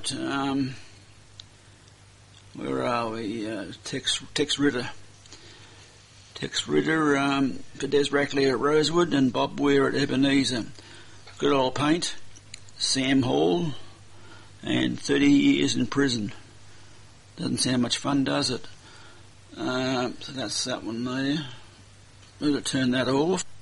Right, where are we? Tex Ritter. Tex Ritter for Des Rackley at Rosewood and Bob Weir at Ebenezer. Good old paint. Sam Hall and 30 years in prison. Doesn't sound much fun, does it? So that's that one there. We'll turn that off.